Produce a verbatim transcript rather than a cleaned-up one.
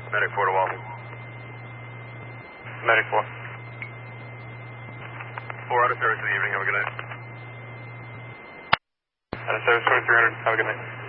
Medic four to Walton. Medic four. Four out of service for the evening. Have a good night. Out of service twenty-three hundred. Have a good night.